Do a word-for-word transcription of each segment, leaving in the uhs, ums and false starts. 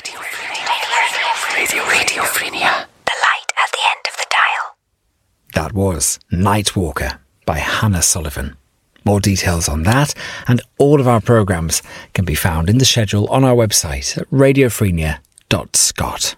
Radio Radiophrenia. The light at the end of the dial. That was Nightwalker by Hannah Sullivan. More details on that and all of our programmes can be found in the schedule on our website at radiophrenia dot scot.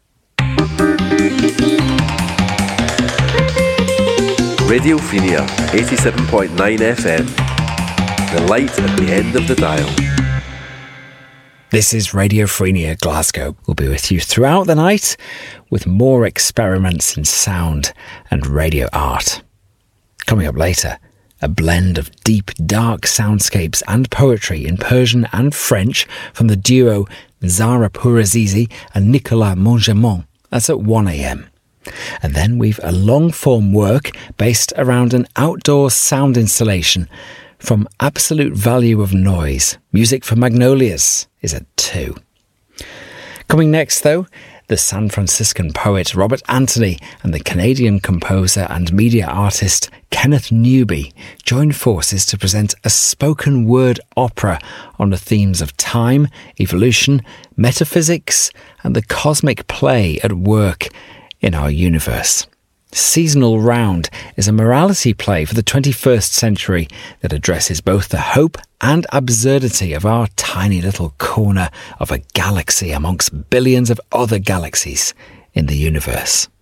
Radiophrenia eighty-seven point nine F M. The light at the end of the dial. This is Radiophrenia Glasgow. We'll be with you throughout the night with more experiments in sound and radio art. Coming up later, a blend of deep, dark soundscapes and poetry in Persian and French from the duo Zara Pourazizi and Nicolas Mongemont. That's at one a.m. And then we've a long-form work based around an outdoor sound installation from Absolute Value of Noise. Music for Magnolias is at two. Coming next, though, the San Franciscan poet Robert Anthony and the Canadian composer and media artist Kenneth Newby join forces to present a spoken word opera on the themes of time, evolution, metaphysics, and the cosmic play at work in our universe. Seasonal Round is a morality play for the twenty-first century that addresses both the hope and absurdity of our tiny little corner of a galaxy amongst billions of other galaxies in the universe.